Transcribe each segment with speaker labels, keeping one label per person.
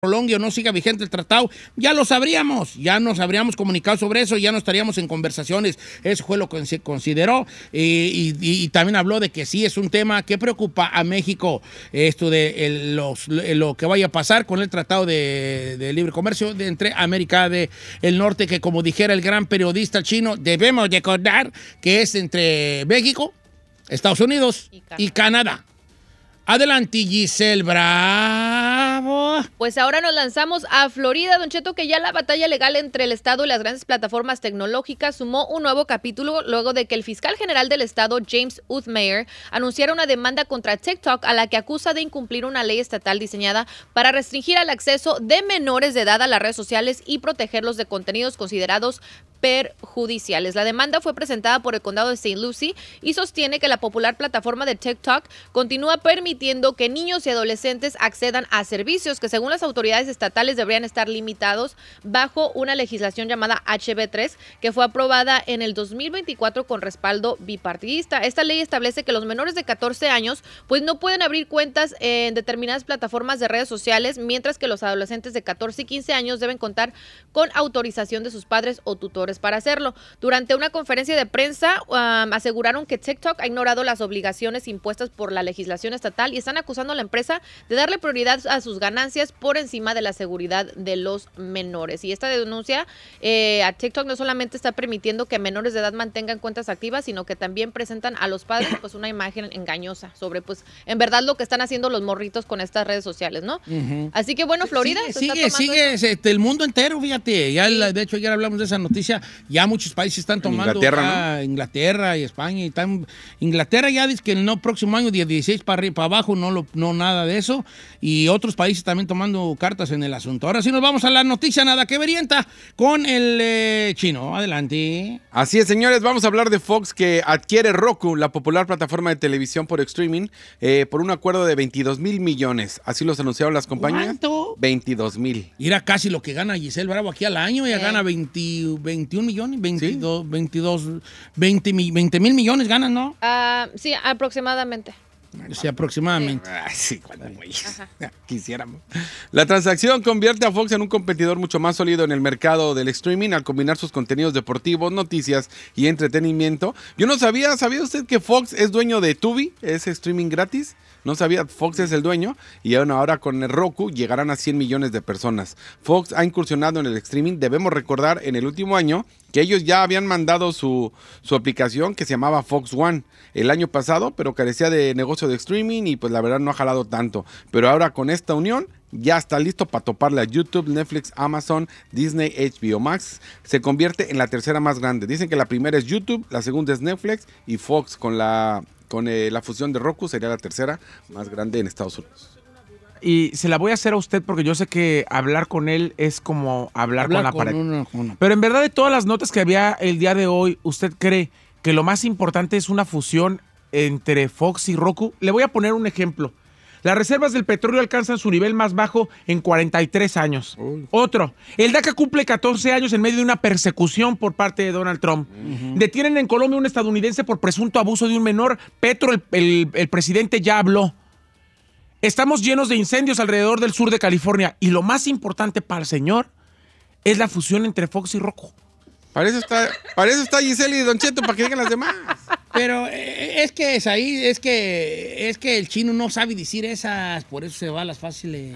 Speaker 1: prolongue o no siga vigente el tratado, ya lo sabríamos, ya nos habríamos comunicado sobre eso, ya no estaríamos en conversaciones. Eso fue lo que se consideró y también habló de que sí es un tema que preocupa a México, esto de lo que vaya a pasar con el tratado de libre comercio entre América del Norte, que como dijera el gran periodista chino, debemos recordar que es entre México, Estados Unidos y Canadá. Adelante, Giselle Bravo.
Speaker 2: Pues ahora nos lanzamos a Florida, Don Cheto, que ya la batalla legal entre el Estado y las grandes plataformas tecnológicas sumó un nuevo capítulo luego de que el fiscal general del Estado, James Uthmayer, anunciara una demanda contra TikTok a la que acusa de incumplir una ley estatal diseñada para restringir el acceso de menores de edad a las redes sociales y protegerlos de contenidos considerados perjudiciales. La demanda fue presentada por el condado de St. Lucie y sostiene que la popular plataforma de TikTok continúa permitiendo que niños y adolescentes accedan a servicios que según las autoridades estatales deberían estar limitados bajo una legislación llamada HB3 que fue aprobada en el 2024 con respaldo bipartidista. Esta ley establece que los menores de 14 años pues no pueden abrir cuentas en determinadas plataformas de redes sociales, mientras que los adolescentes de 14 y 15 años deben contar con autorización de sus padres o tutores para hacerlo. Durante una conferencia de prensa aseguraron que TikTok ha ignorado las obligaciones impuestas por la legislación estatal y están acusando a la empresa de darle prioridad a sus ganancias por encima de la seguridad de los menores. Y esta denuncia a TikTok no solamente está permitiendo que menores de edad mantengan cuentas activas, sino que también presentan a los padres pues una imagen engañosa sobre pues en verdad lo que están haciendo los morritos con estas redes sociales, ¿no? Así que bueno, Florida
Speaker 1: sigue el mundo entero, fíjate. Ya de hecho ayer hablamos de esa noticia. Ya muchos países están tomando
Speaker 3: Inglaterra, ¿no?
Speaker 1: Inglaterra y España. Inglaterra ya dice que el próximo año, 16 para abajo, no nada de eso. Y otros países también tomando cartas en el asunto. Ahora sí nos vamos a la noticia nada que verienta con el chino. Adelante.
Speaker 3: Así es, señores. Vamos a hablar de Fox, que adquiere Roku, la popular plataforma de televisión por streaming, por un acuerdo de 22 mil millones. Así los anunciaron las compañías.
Speaker 1: ¿Cuánto?
Speaker 3: 22 mil.
Speaker 1: Y era casi lo que gana Giselle Bravo aquí al año. Ella gana 21 millones, 22, ¿sí? 20 mil millones ganan, ¿no?
Speaker 2: Sí, aproximadamente.
Speaker 1: Sí, aproximadamente.
Speaker 3: Sí, cuando quisiéramos. La transacción convierte a Fox en un competidor mucho más sólido en el mercado del streaming al combinar sus contenidos deportivos, noticias y entretenimiento. Yo no sabía, ¿sabía usted que Fox es dueño de Tubi? Es streaming gratis. No sabía, Fox es el dueño y bueno, ahora con el Roku llegarán a 100 millones de personas. Fox ha incursionado en el streaming. Debemos recordar en el último año que ellos ya habían mandado su aplicación que se llamaba Fox One el año pasado, pero carecía de negocio de streaming y pues la verdad no ha jalado tanto. Pero ahora con esta unión ya está listo para toparle a YouTube, Netflix, Amazon, Disney, HBO Max. Se convierte en la tercera más grande. Dicen que la primera es YouTube, la segunda es Netflix y Fox con la fusión de Roku sería la tercera más grande en Estados Unidos.
Speaker 4: Y se la voy a hacer a usted porque yo sé que hablar con él es como hablar con la pared. Pero en verdad, de todas las notas que había el día de hoy, ¿usted cree que lo más importante es una fusión entre Fox y Roku? Le voy a poner un ejemplo. Las reservas del petróleo alcanzan su nivel más bajo en 43 años. Otro, el DACA cumple 14 años en medio de una persecución por parte de Donald Trump. Detienen en Colombia a un estadounidense por presunto abuso de un menor. Petro, el presidente, ya habló. Estamos llenos de incendios alrededor del sur de California. Y lo más importante para el señor es la fusión entre Fox y Roku.
Speaker 3: Para eso está Giselle y Don Cheto, para que digan las demás.
Speaker 1: Pero es que es ahí, es que el chino no sabe decir esas, por eso se va a las fáciles.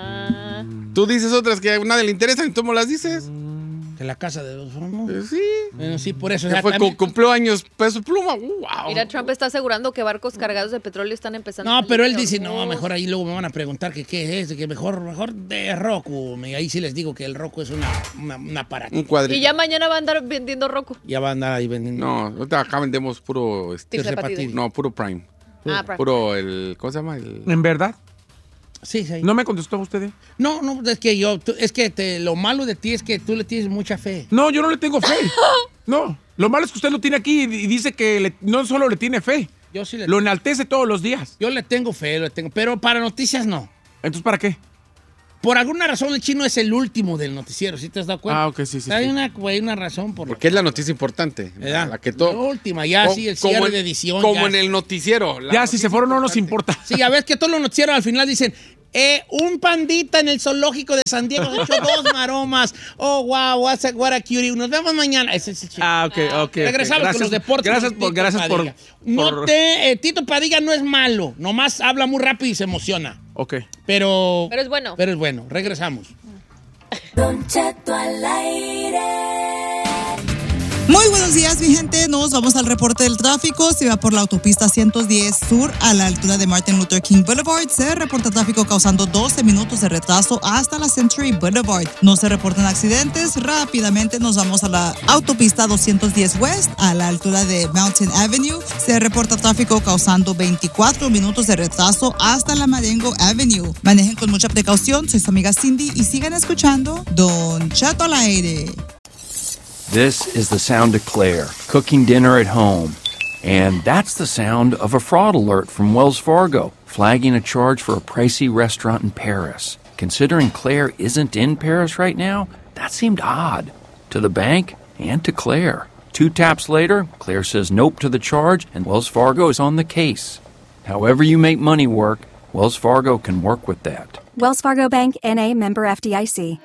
Speaker 3: Tú dices otras que a nadie le interesan y tú me las dices.
Speaker 1: De la casa de los famosos.
Speaker 3: Sí.
Speaker 1: Bueno, sí, por eso.
Speaker 3: Que fue cumplió años Peso Pluma. Wow.
Speaker 2: Mira, Trump está asegurando que barcos cargados de petróleo están empezando.
Speaker 1: No, pero él dice, no, mejor ahí luego me van a preguntar que qué es, que mejor de Roku. Y ahí sí les digo que el Roku es un aparato.
Speaker 3: Un cuadrito.
Speaker 2: Y ya mañana va a andar vendiendo Roku.
Speaker 1: Ya va a andar ahí vendiendo.
Speaker 3: No, acá vendemos puro... No, puro Prime.
Speaker 2: Prime.
Speaker 3: Puro el... ¿Cómo se llama?
Speaker 4: ¿En verdad?
Speaker 1: Sí.
Speaker 4: ¿No me contestó usted?
Speaker 1: No, es que lo malo de ti es que tú le tienes mucha fe.
Speaker 4: No, yo no le tengo fe. No, lo malo es que usted lo tiene aquí y dice que no solo le tiene fe.
Speaker 1: Yo sí
Speaker 4: lo enaltece todos los días.
Speaker 1: Yo le tengo fe, pero para noticias no.
Speaker 4: ¿Entonces para qué?
Speaker 1: Por alguna razón el chino es el último del noticiero, ¿sí te has dado cuenta?
Speaker 4: Ah, ok, sí.
Speaker 1: Hay una razón por
Speaker 3: porque es la noticia importante.
Speaker 1: La última, ya sí, el cierre de edición.
Speaker 3: Como en el noticiero.
Speaker 4: Ya, si se fueron no nos importa.
Speaker 1: Sí, a ver que todos los noticieros al final dicen, Un pandita en el zoológico de San Diego se echó 2 maromas. Oh, wow, what a cutie. Nos vemos mañana. Ese es el chiste.
Speaker 4: Ok.
Speaker 1: Regresamos con los deportes.
Speaker 4: Gracias por...
Speaker 1: Tito Padilla no es malo. Nomás habla muy rápido y se emociona.
Speaker 4: Ok.
Speaker 1: Pero
Speaker 2: es bueno.
Speaker 1: Pero es bueno. Regresamos.
Speaker 5: Don Cheto al aire.
Speaker 6: Muy buenos días, mi gente. Nos vamos al reporte del tráfico. Se va por la autopista 110 Sur a la altura de Martin Luther King Boulevard. Se reporta tráfico causando 12 minutos de retraso hasta la Century Boulevard. No se reportan accidentes. Rápidamente nos vamos a la autopista 210 West a la altura de Mountain Avenue. Se reporta tráfico causando 24 minutos de retraso hasta la Marengo Avenue. Manejen con mucha precaución. Soy su amiga Cindy y sigan escuchando Don Cheto al aire.
Speaker 7: This is the sound of Claire, cooking dinner at home. And that's the sound of a fraud alert from Wells Fargo, flagging a charge for a pricey restaurant in Paris. Considering Claire isn't in Paris right now, that seemed odd. To the bank and to Claire. 2 taps later, Claire says nope to the charge, and Wells Fargo is on the case. However you make money work, Wells Fargo can work with that.
Speaker 8: Wells Fargo Bank, N.A., member FDIC.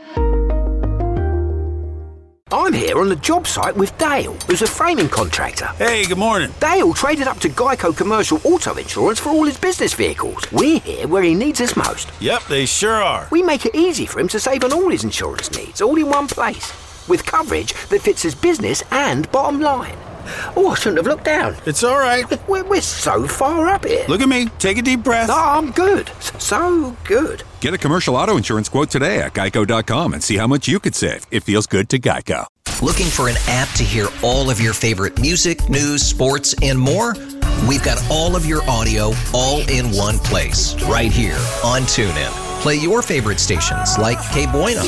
Speaker 9: I'm here on the job site with Dale, who's a framing contractor.
Speaker 10: Hey, good morning.
Speaker 9: Dale traded up to Geico Commercial Auto Insurance for all his business vehicles. We're here where he needs us most.
Speaker 10: Yep, they sure are.
Speaker 9: We make it easy for him to save on all his insurance needs, all in one place, with coverage that fits his business and bottom line. Oh, I shouldn't have looked down.
Speaker 10: It's all right.
Speaker 9: We're so far up here.
Speaker 10: Look at me. Take a deep breath.
Speaker 9: No, I'm good. So good.
Speaker 11: Get a commercial auto insurance quote today at geico.com and see how much you could save. It feels good to Geico.
Speaker 12: Looking for an app to hear all of your favorite music, news, sports, and more? We've got all of your audio all in one place, right here on TuneIn. Play your favorite stations like Que Buena,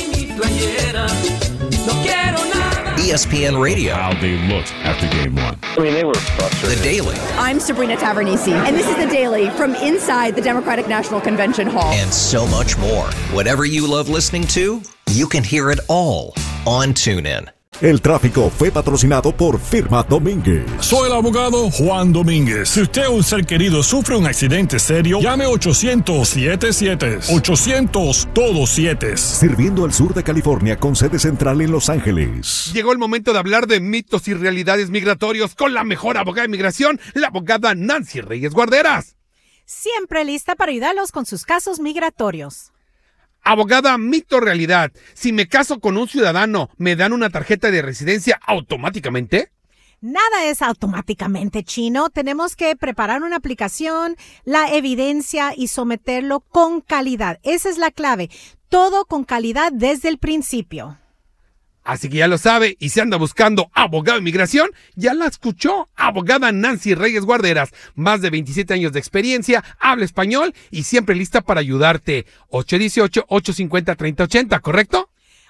Speaker 12: ESPN Radio.
Speaker 13: How they looked after game 1.
Speaker 14: I mean, they were frustrated.
Speaker 12: The Daily.
Speaker 15: I'm Sabrina Tavernisi, and this is The Daily from inside the Democratic National Convention Hall.
Speaker 12: And so much more. Whatever you love listening to, you can hear it all on TuneIn.
Speaker 16: El tráfico fue patrocinado por Firma Domínguez.
Speaker 17: Soy el abogado Juan Domínguez. Si usted o un ser querido sufre un accidente serio, llame 800-77. 800 todos 7.
Speaker 16: Sirviendo al sur de California con sede central en Los Ángeles.
Speaker 18: Llegó el momento de hablar de mitos y realidades migratorios con la mejor abogada de migración, la abogada Nancy Reyes Guarderas.
Speaker 19: Siempre lista para ayudarlos con sus casos migratorios.
Speaker 18: Abogada, mito o realidad. Si me caso con un ciudadano, ¿me dan una tarjeta de residencia automáticamente?
Speaker 19: Nada es automáticamente, Chino. Tenemos que preparar una aplicación, la evidencia y someterlo con calidad. Esa es la clave. Todo con calidad desde el principio.
Speaker 18: Así que ya lo sabe, y si anda buscando abogado de inmigración, ya la escuchó. Abogada Nancy Reyes Guarderas, más de 27 años de experiencia, habla español y siempre lista para ayudarte. 818-850-3080, ¿correcto?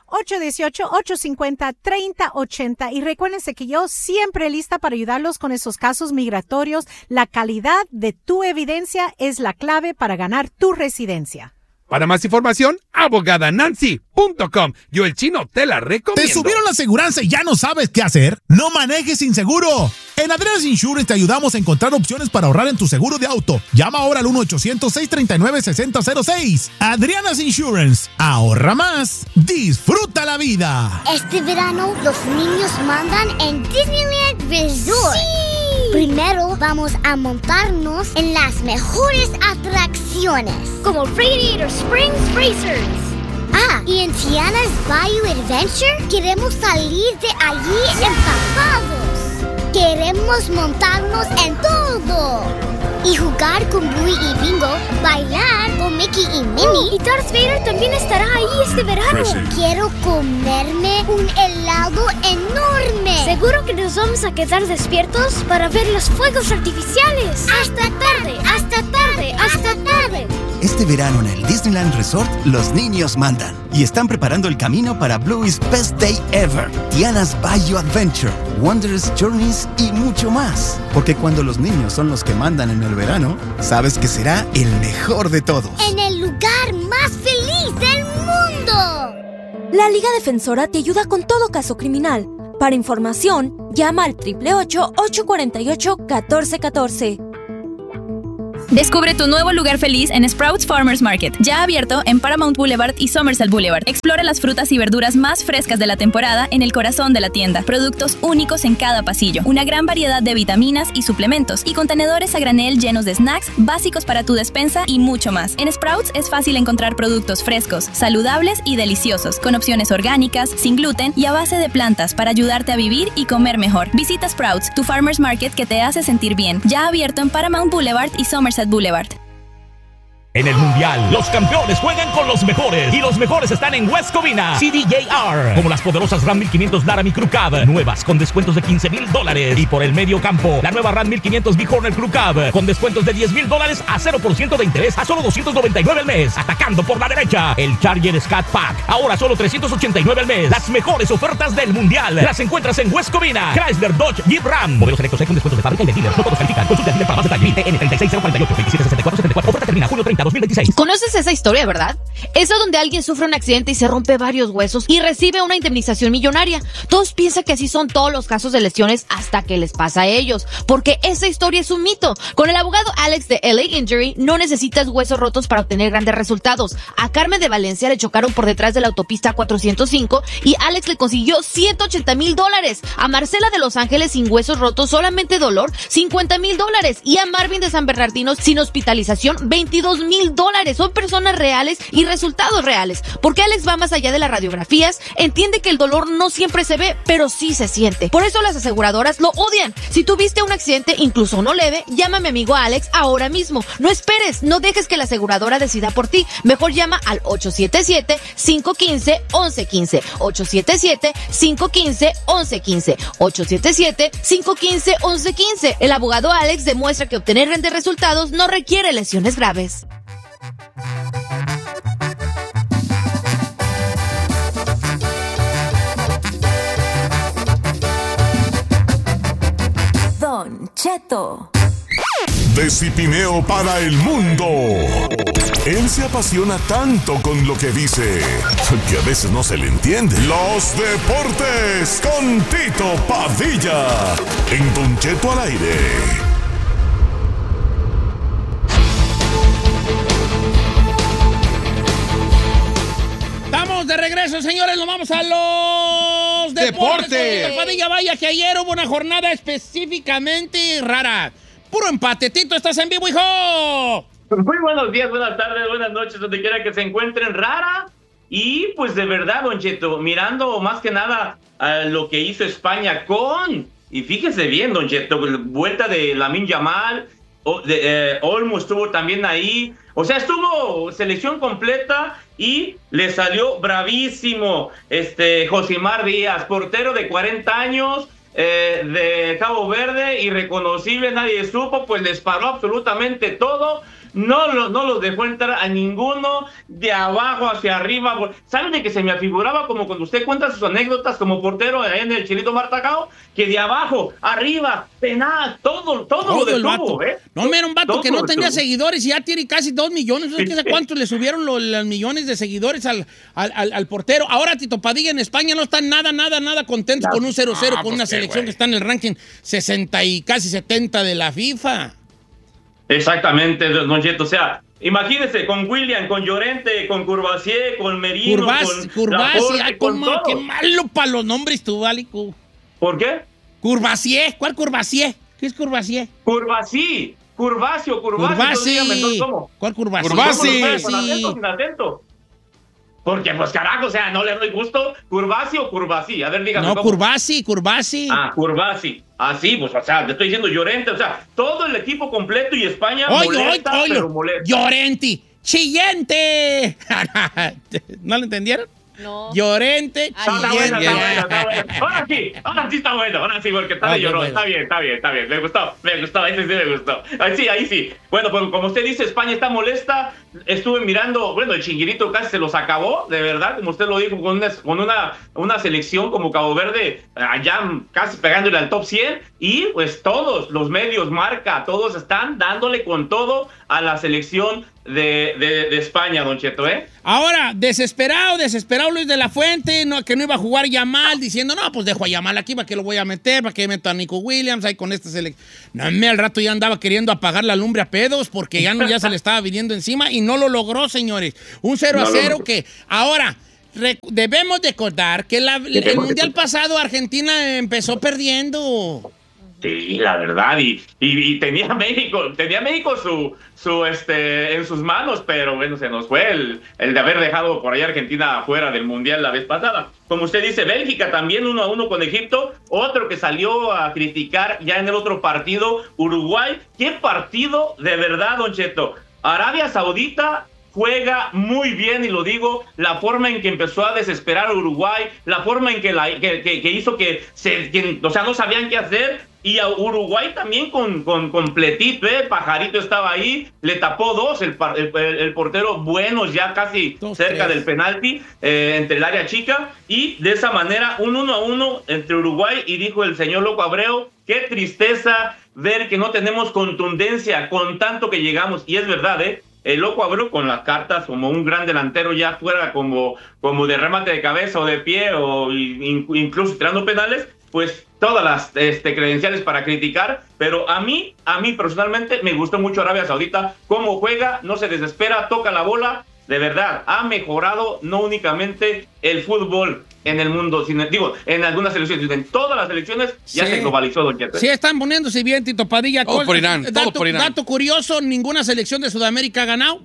Speaker 19: 818-850-3080. Y recuérdense que yo siempre lista para ayudarlos con esos casos migratorios. La calidad de tu evidencia es la clave para ganar tu residencia.
Speaker 18: Para más información, abogadanancy.com. Yo, el Chino, te la recomiendo.
Speaker 20: ¿Te subieron la aseguranza y ya no sabes qué hacer? No manejes sin seguro. En Adriana's Insurance te ayudamos a encontrar opciones para ahorrar en tu seguro de auto. Llama ahora al 1-800-639-6006. Adriana's Insurance. Ahorra más. Disfruta la vida.
Speaker 21: Este verano, los niños mandan en Disneyland Resort. ¡Sí! Primero vamos a montarnos en las mejores atracciones, como Radiator Springs Racers. Y en Tiana's Bayou Adventure queremos salir de allí empapados. Queremos montarnos en todo y jugar con Bluey y Bingo, bailar con Mickey y Minnie. Y Darth Vader también estará ahí este verano. Quiero comerme un helado enorme. Seguro que nos vamos a quedar despiertos para ver los fuegos artificiales. Hasta tarde, hasta tarde, hasta tarde.
Speaker 22: Este verano en el Disneyland Resort, los niños mandan y están preparando el camino para Bluey's Best Day Ever, Tiana's Bayou Adventure, Wondrous Journeys y mucho más. Porque cuando los niños son los que mandan en el verano, sabes que será el mejor de todos.
Speaker 21: En el lugar más feliz del mundo.
Speaker 8: La Liga Defensora te ayuda con todo caso criminal. Para información, llama al 888-848-1414.
Speaker 3: Descubre tu nuevo lugar feliz en Sprouts Farmers Market, ya abierto en Paramount Boulevard y Somerset Boulevard. Explora las frutas y verduras más frescas de la temporada en el corazón de la tienda. Productos únicos en cada pasillo, una gran variedad de vitaminas y suplementos y contenedores a granel llenos de snacks básicos para tu despensa y mucho más. En Sprouts es fácil encontrar productos frescos, saludables y deliciosos, con opciones orgánicas, sin gluten y a base de plantas para ayudarte a vivir y comer mejor. Visita Sprouts, tu Farmers Market que te hace sentir bien, ya abierto en Paramount Boulevard y Somerset Boulevard.
Speaker 14: En el Mundial, los campeones juegan con los mejores y los mejores están en West Covina CDJR, como las poderosas Ram 1500 Laramie Crew Cab, nuevas con descuentos de $15,000 y por el medio campo, la nueva Ram 1500 Bighorner Crew Cab con descuentos de $10,000 a 0% de interés a solo $299 al mes. Atacando por la derecha, el Charger Scat Pack, ahora solo $389 al mes. Las mejores ofertas del Mundial las encuentras en West Covina. Chrysler, Dodge, Jeep, Ram, modelos selectos con descuentos de fábrica y de dealers. No todos califican. Consulta el dealer para más detalles. TN 36048 276474. Oferta termina julio 30, 2026.
Speaker 2: ¿Conoces esa historia, verdad? Esa donde alguien sufre un accidente y se rompe varios huesos y recibe una indemnización millonaria. Todos piensan que así son todos los casos de lesiones hasta que les pasa a ellos, porque esa historia es un mito. Con el abogado Alex de LA Injury no necesitas huesos rotos para obtener grandes resultados. A Carmen de Valencia le chocaron por detrás de la autopista 405 y Alex le consiguió $180,000. A Marcela de Los Ángeles sin huesos rotos, solamente dolor, $50,000. Y a Marvin de San Bernardino sin hospitalización, $22,000. Son personas reales y resultados reales. Porque Alex va más allá de las radiografías, entiende que el dolor no siempre se ve, pero sí se siente. Por eso las aseguradoras lo odian. Si tuviste un accidente, incluso uno leve, llama a mi amigo Alex ahora mismo. No esperes, no dejes que la aseguradora decida por ti. Mejor llama al 877-515-1115. 877-515-1115. 877-515-1115. El abogado Alex demuestra que obtener grandes resultados no requiere lesiones graves.
Speaker 8: Don Cheto.
Speaker 17: De Cipineo para el mundo. Él se apasiona tanto con lo que dice que a veces no se le entiende. Los deportes con Tito Padilla en Don Cheto al aire.
Speaker 1: De regreso, señores, nos vamos a los deportes. Padilla, vaya que ayer hubo una jornada específicamente rara. Puro empate. Tito, estás en vivo, hijo.
Speaker 23: Muy buenos días, buenas tardes, buenas noches, donde quiera que se encuentren. Rara. Y pues de verdad, Don Cheto, mirando más que nada a lo que hizo España y fíjese bien, Don Cheto, vuelta de Lamine Yamal, Olmo estuvo también ahí. O sea, estuvo selección completa y le salió bravísimo Josimar Díaz, portero de 40 años, de Cabo Verde, irreconocible, nadie supo, pues les paró absolutamente todo. No los dejó entrar a ninguno, de abajo hacia arriba. ¿Saben de que se me afiguraba como cuando usted cuenta sus anécdotas como portero en el Chilito Martacao? Que de abajo, arriba, penal, todo lo detuvo,
Speaker 1: No, era un vato que no tenía seguidores y ya tiene casi 2 millones. No sé cuántos le subieron los millones de seguidores al portero. Ahora Tito Padilla en España no está nada contento con un 0-0, con una selección que está en el ranking 60 y casi 70 de la FIFA.
Speaker 23: Exactamente, Don Cheto. O sea, imagínese, con William, con Llorente, con Courvoisier, con Merino,
Speaker 1: Courvoisier, qué malo para los nombres tú, Alico.
Speaker 23: ¿Por qué?
Speaker 1: Courvoisier, ¿cuál Courvoisier? ¿Qué es Courvoisier?
Speaker 23: Curvasi.
Speaker 1: ¿Cómo? ¿Cuál Courvoisier?
Speaker 23: Sin acento. Porque, pues, carajo, o sea, no le doy gusto. ¿Curvasi o Curvasi? A ver, dígame.
Speaker 1: No, Courvoisier.
Speaker 23: Ah, Courvoisier. Así, pues, o sea, te estoy diciendo Llorente, o sea, todo el equipo completo y España molesta.
Speaker 1: Llorente, chillente. ¿No lo entendieron?
Speaker 2: No.
Speaker 1: Llorente, chillente.
Speaker 23: Está bueno. Ahora sí está bueno. Ahora sí, porque está de llorón. Bueno. Está bien. Me gustó. Ese sí me gustó. Ahí sí. Bueno, pues como usted dice, España está molesta estuve mirando, bueno, el Chinguirito casi se los acabó, de verdad, como usted lo dijo, con una selección como Cabo Verde, allá casi pegándole al top 100, y pues todos los medios, Marca, todos están dándole con todo a la selección de España, Don Cheto, ¿eh?
Speaker 1: Ahora, desesperado Luis de la Fuente, que no iba a jugar Yamal, diciendo, no, pues dejo a Yamal aquí, ¿para qué lo voy a meter? ¿Para qué meto a Nico Williams ahí con esta selección? No, al rato ya andaba queriendo apagar la lumbre a pedos, porque ya se le estaba viniendo encima, y no lo logró, señores. Un 0-0 que, ahora, debemos recordar que el Mundial pasado Argentina empezó perdiendo.
Speaker 23: Sí, la verdad, y tenía México en sus manos, pero bueno, se nos fue el de haber dejado por ahí Argentina fuera del Mundial la vez pasada. Como usted dice, Bélgica también 1-1 con Egipto, otro que salió a criticar ya en el otro partido, Uruguay. ¿Qué partido de verdad, Don Cheto? Arabia Saudita juega muy bien, y lo digo, la forma en que empezó a desesperar a Uruguay, la forma en que hizo que no sabían qué hacer, y a Uruguay también con completito, Pajarito estaba ahí, le tapó dos, el portero Buenos ya casi cerca del penalti, entre el área chica, y de esa manera un 1-1 entre Uruguay, y dijo el señor Loco Abreu, qué tristeza ver que no tenemos contundencia con tanto que llegamos, y es verdad, el Loco Abreu con las cartas como un gran delantero ya fuera como de remate de cabeza o de pie o incluso tirando penales, pues todas las credenciales para criticar, pero a mí personalmente me gustó mucho Arabia Saudita, cómo juega, no se desespera, toca la bola, de verdad, ha mejorado no únicamente el fútbol en el mundo, sino, en algunas selecciones, en todas las selecciones ya se globalizó, Don Cheto.
Speaker 1: Sí, están poniéndose bien, Tito Padilla.
Speaker 18: Todo por Irán, todo por Irán.
Speaker 1: Dato curioso, ninguna selección de Sudamérica ha ganado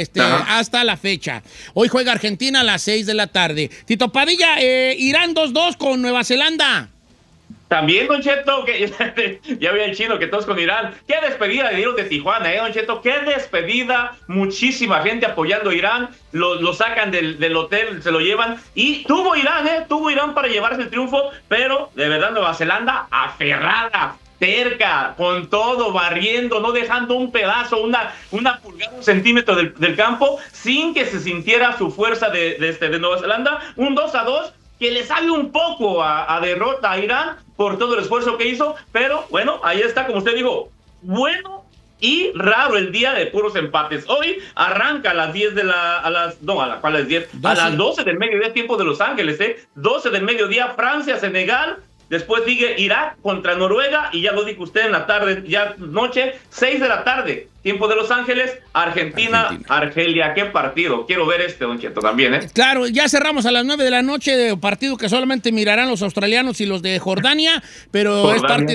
Speaker 1: hasta la fecha. Hoy juega Argentina a las 6 de la tarde. Tito Padilla, Irán 2-2 con Nueva Zelanda.
Speaker 23: También, Don Cheto, que ya vi el chino que todos con Irán. Qué despedida le dieron de Tijuana, Don Cheto. Qué despedida. Muchísima gente apoyando a Irán. Lo sacan del hotel, se lo llevan. Y tuvo Irán para llevarse el triunfo. Pero, de verdad, Nueva Zelanda aferrada, terca, con todo, barriendo, no dejando un pedazo, una pulgada, un centímetro del campo, sin que se sintiera su fuerza de Nueva Zelanda. Un 2-2. Que le sabe un poco a derrota a Irán por todo el esfuerzo que hizo, pero bueno, ahí está, como usted dijo, bueno y raro el día de puros empates. Hoy arranca a las 10 a las 12 del mediodía, tiempo de Los Ángeles, 12 del mediodía, Francia, Senegal. Después sigue Irak contra Noruega, y ya lo dijo usted en la tarde, ya noche, 6 de la tarde, tiempo de Los Ángeles, Argentina. Argelia. Qué partido. Quiero ver Don Cheto, también,
Speaker 1: Claro, ya cerramos a las 9 de la noche, de partido que solamente mirarán los australianos y los de Jordania, pero es parte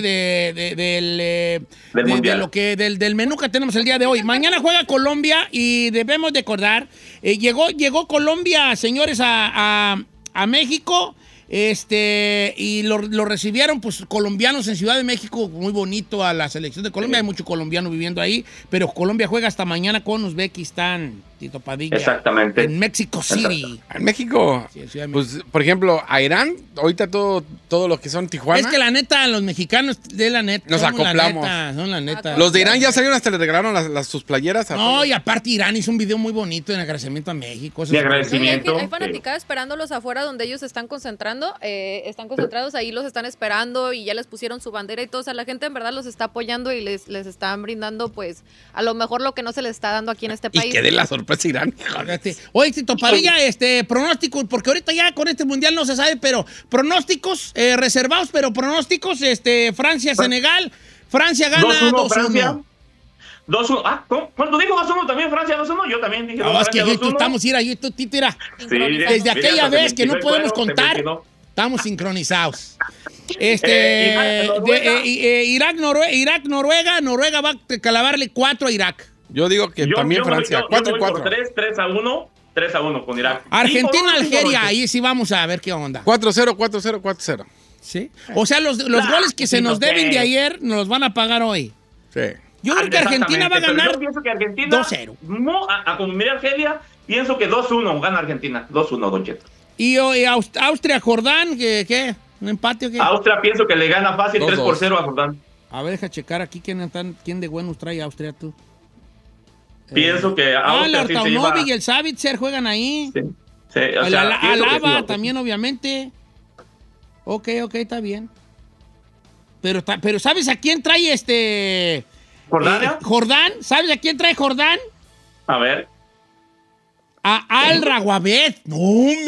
Speaker 1: del menú que tenemos el día de hoy. Mañana juega Colombia, y debemos de acordar, llegó Colombia, señores, a México. Y lo recibieron pues colombianos en Ciudad de México, muy bonito a la selección de Colombia, hay mucho colombiano viviendo ahí, pero Colombia juega hasta mañana con Uzbekistán, Tito Padilla.
Speaker 23: Exactamente.
Speaker 1: En Mexico City.
Speaker 18: En México, pues, por ejemplo, a Irán, ahorita todo lo que son Tijuana.
Speaker 1: Es que la neta, los mexicanos, la neta,
Speaker 18: nos acoplamos.
Speaker 1: Son la neta.
Speaker 18: Los de Irán ya salieron, hasta le regalaron sus playeras.
Speaker 1: No, y aparte Irán hizo un video muy bonito en agradecimiento a México.
Speaker 23: De agradecimiento.
Speaker 2: Hay fanaticada esperándolos afuera donde ellos se están concentrando. Están concentrados ahí, los están esperando y ya les pusieron su bandera y todo. O sea, la gente en verdad los está apoyando y les están brindando, pues, a lo mejor lo que no se les está dando aquí en este país.
Speaker 18: Y que de la sorpresa Irán.
Speaker 1: Oye, Tito Padilla, pronóstico, porque ahorita ya con este mundial no se sabe, pero pronósticos reservados, pero pronósticos, Francia, Senegal. Francia gana 2-1.
Speaker 23: Francia. 2-1. ¿Cuánto dijo 2-1 también Francia 2-1? Yo también dije 2-1.
Speaker 1: No, es que tú estamos ahí, tú, tira. Sí, desde aquella vez que no podemos contar, estamos sincronizados. Noruega va a clavarle 4 a Irak.
Speaker 18: Yo digo que también Francia, 4-4.
Speaker 23: 3-1 con Irak.
Speaker 1: Argentina, Algeria, ahí sí vamos a ver qué onda.
Speaker 18: 4-0, 4-0, 4-0.
Speaker 1: ¿Sí? O sea, los goles que se nos deben de ayer nos los van a pagar hoy.
Speaker 18: Sí.
Speaker 1: Yo creo que Argentina va a ganar.
Speaker 23: Yo pienso que Argentina
Speaker 1: 2-0.
Speaker 23: No, como miré Argelia, pienso que 2-1 gana Argentina. 2-1, Don Cheto.
Speaker 1: ¿Y Austria, Jordán, qué? ¿Un empate o qué?
Speaker 23: Austria pienso que le gana fácil 3-0 a Jordán.
Speaker 1: A ver, deja checar aquí quién de buenos trae Austria, tú.
Speaker 23: Pienso que
Speaker 1: el
Speaker 23: Auster sí se lleva...
Speaker 1: Artaunovic y el Savitzer juegan ahí.
Speaker 23: Sí, o sea,
Speaker 1: Alaba también, obviamente. Ok, está bien. Pero ¿sabes a quién trae
Speaker 23: ¿Jordania?
Speaker 1: Jordán? ¿Sabes a quién trae Jordán?
Speaker 23: A ver.
Speaker 1: A Al Raguabet. No,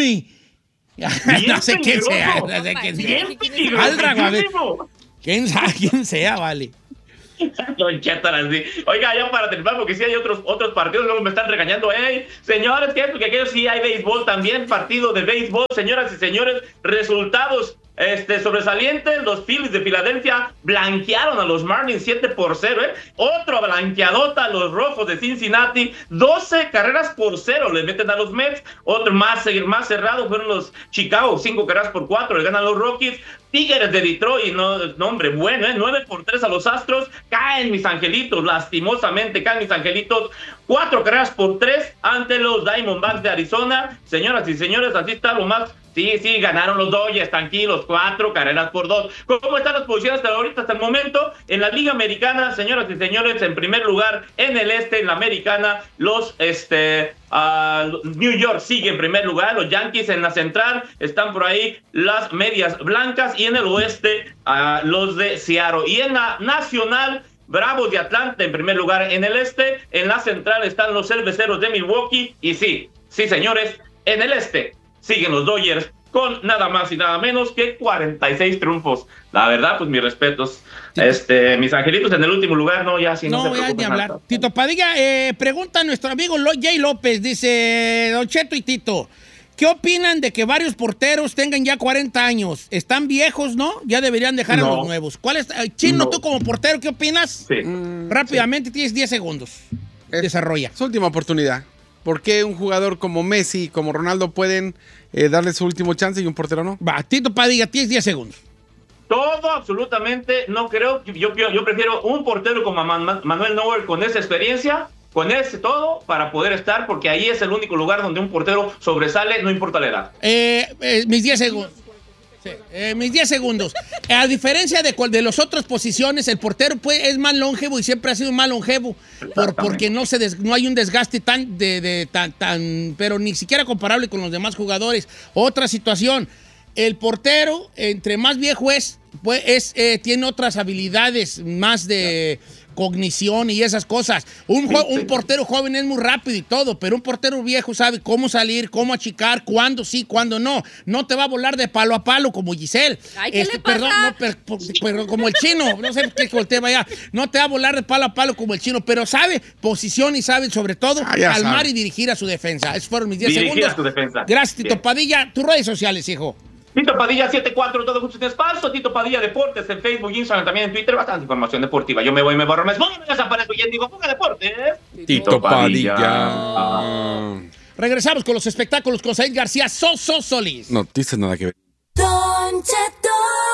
Speaker 1: no sé quién sea. No sé quién sea. Al Raguabet. ¿Quién sabe quién sea, vale?
Speaker 23: Don Cheto, así. Oiga, ya para terminar, porque sí hay otros partidos, luego me están regañando. Señores, ¿qué? Porque aquellos sí hay béisbol también, partido de béisbol, señoras y señores, resultados sobresalientes. Los Phillies de Filadelfia blanquearon a los Marlins 7-0, Otro blanqueadota a los Rojos de Cincinnati, 12 carreras por 0 le meten a los Mets. Otro más cerrado fueron los Chicago, 5-4 le ganan los Rockies. Tigres de Detroit, no hombre, bueno, 9-3 a los Astros. Caen mis angelitos, lastimosamente caen mis angelitos. 4-3 ante los Diamondbacks de Arizona. Señoras y señores, así está lo más. Sí, ganaron los Dodgers, tranquilos, 4-2. ¿Cómo están las posiciones hasta el momento? En la Liga Americana, señoras y señores, en primer lugar, en el en la Americana, los New York sigue en primer lugar, los Yankees en la central, están por ahí las Medias Blancas, y en el oeste, los de Seattle. Y en la nacional, Bravos de Atlanta en primer lugar en el en la central están los Cerveceros de Milwaukee, y sí, señores, en el siguen los Dodgers con nada más y nada menos que 46 triunfos. La verdad, pues mis respetos. Mis angelitos en el último lugar, no, ya si no se preocupen.
Speaker 1: No voy a hablar. Tito Padilla, pregunta a nuestro amigo Jay López, dice, Don Cheto y Tito, ¿qué opinan de que varios porteros tengan ya 40 años? Están viejos, ¿no? Ya deberían dejar a los nuevos. Chino, tú como portero, ¿qué opinas?
Speaker 23: Sí.
Speaker 1: Rápidamente, tienes 10 segundos. Desarrolla.
Speaker 18: Su última oportunidad. ¿Por qué un jugador como Messi, como Ronaldo pueden darle su último chance y un portero no?
Speaker 1: Va, Tito Padilla, tienes 10 segundos.
Speaker 23: Todo, absolutamente, no creo. Yo prefiero un portero como Manuel Neuer con esa experiencia, con ese todo, para poder estar, porque ahí es el único lugar donde un portero sobresale, no importa la edad.
Speaker 1: Mis 10 segundos. Mis 10 segundos. A diferencia de las otras posiciones, el portero es más longevo y siempre ha sido más longevo porque no hay un desgaste tan pero ni siquiera comparable con los demás jugadores. Otra situación, el portero, entre más viejo tiene otras habilidades más de cognición y esas cosas. Un portero joven es muy rápido y todo, pero un portero viejo sabe cómo salir, cómo achicar, cuándo sí, cuándo no. No te va a volar de palo a palo como Giselle.
Speaker 2: Ay, ¿qué le pasa?
Speaker 1: Perdón, como el chino. No sé qué voltea allá. No te va a volar de palo a palo como el chino, pero sabe posición y sabe sobre todo calmar y dirigir a su defensa. Esos fueron mis 10 segundos.
Speaker 23: Dirigir a su defensa.
Speaker 1: Gracias, Tito Padilla. Tus redes sociales, hijo.
Speaker 23: Tito Padilla 74, todo junto sin espacio. Tito Padilla Deportes en Facebook, Instagram, también en Twitter. Bastante información deportiva. Yo me voy, me borro, me desaparezco y digo, ponga deportes.
Speaker 18: Tito Padilla.
Speaker 1: Regresamos con los espectáculos con Said García, Soso Solís.
Speaker 18: No dices nada que ver.
Speaker 4: Don Cheto.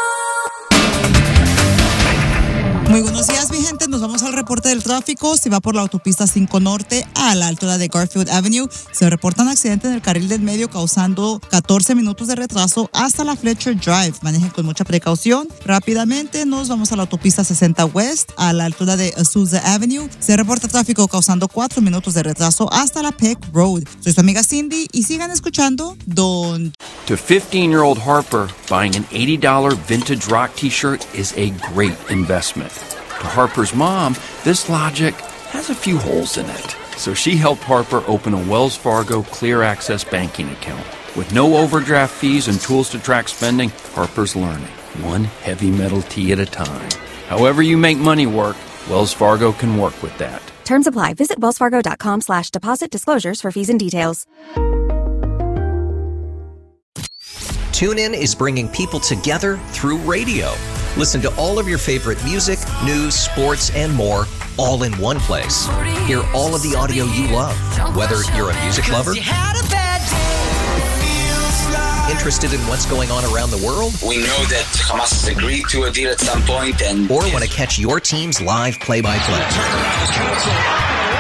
Speaker 4: Muy buenos días, mi gente. Nos vamos al reporte del tráfico. Si va por la autopista 5 Norte a la altura de Garfield Avenue, se reporta un accidente en el carril del medio causando 14 minutos de retraso hasta la Fletcher Drive. Manejen con mucha precaución. Rápidamente nos vamos a la autopista 60 West a la altura de Azusa Avenue. Se reporta tráfico causando 4 minutos de retraso hasta la Peck Road. Soy su amiga Cindy y sigan escuchando Don.
Speaker 7: To 15-year-old Harper, buying an $80 vintage rock t-shirt is a great investment. To Harper's mom, this logic has a few holes in it. So she helped Harper open a Wells Fargo Clear Access banking account. With no overdraft fees and tools to track spending, Harper's learning, one heavy metal tee at a time. However you make money work, Wells Fargo can work with that.
Speaker 5: Terms apply. Visit wellsfargo.com/deposit disclosures for fees and details.
Speaker 12: TuneIn is bringing people together through radio. Listen to all of your favorite music, news, sports, and more, all in one place. Hear all of the audio you love, whether you're a music lover, interested in what's going on around the world,
Speaker 6: we know that Hamas has agreed to a deal at some point, and
Speaker 12: or want to catch your team's live play-by-play.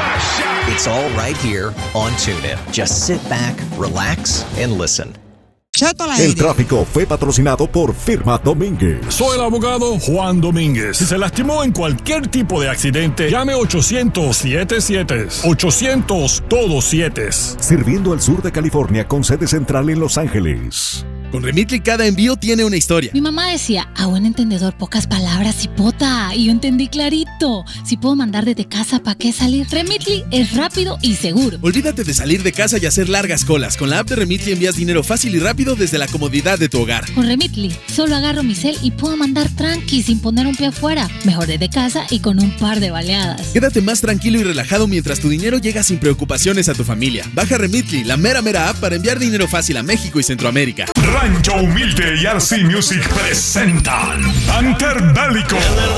Speaker 12: It's all right here on TuneIn. Just sit back, relax, and listen.
Speaker 4: Cheto al
Speaker 16: El
Speaker 4: aire.
Speaker 16: tráfico fue patrocinado por Firma Domínguez.
Speaker 9: Soy el abogado Juan Domínguez. Si se lastimó en cualquier tipo de accidente, llame 800-77. 800 todos 7.
Speaker 16: Sirviendo al sur de California con sede central en Los Ángeles.
Speaker 10: Con Remitly cada envío tiene una historia.
Speaker 11: Mi mamá decía, a buen entendedor pocas palabras, hipota. Y yo entendí clarito. Si puedo mandar desde casa, ¿para qué salir? Remitly es rápido y seguro.
Speaker 10: Olvídate de salir de casa y hacer largas colas. Con la app de Remitly envías dinero fácil y rápido desde la comodidad de tu hogar.
Speaker 11: Con Remitly, solo agarro mi cel y puedo mandar tranqui sin poner un pie afuera. Mejor desde casa y con un par de baleadas.
Speaker 10: Quédate más tranquilo y relajado mientras tu dinero llega sin preocupaciones a tu familia. Baja Remitly, la mera app para enviar dinero fácil a México y Centroamérica.
Speaker 17: Rancho Humilde y RC Music presentan Panterbélico.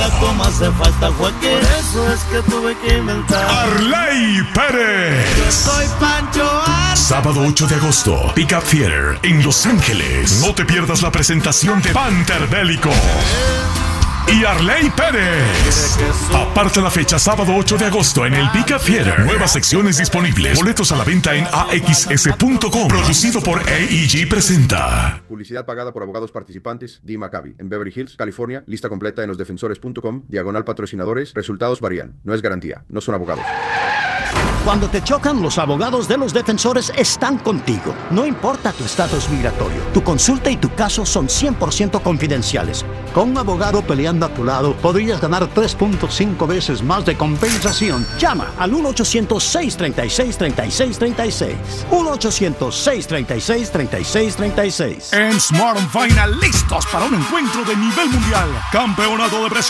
Speaker 17: Arley Pérez.
Speaker 24: Soy Pancho Arce.
Speaker 17: Sábado 8 de agosto, Pickup Theater en Los Ángeles. No te pierdas la presentación de Panterbélico y Arley Pérez. Aparta la fecha, sábado 8 de agosto en el Pickup Theater. Nuevas secciones disponibles. Boletos a la venta en axs.com. Producido por AEG presenta.
Speaker 25: Publicidad pagada por abogados participantes. Dee Maccabi. En Beverly Hills, California. Lista completa en losdefensores.com. /patrocinadores. Resultados varían. No es garantía. No son abogados.
Speaker 26: Cuando te chocan, los abogados de Los Defensores están contigo. No importa tu estatus migratorio, tu consulta y tu caso son 100% confidenciales. Con un abogado peleando a tu lado, podrías ganar 3.5 veces más de compensación. Llama al 1-800-636-3636. 1-800-636-3636.
Speaker 27: En Smart & Final, listos para un encuentro de nivel mundial. Campeonato de presión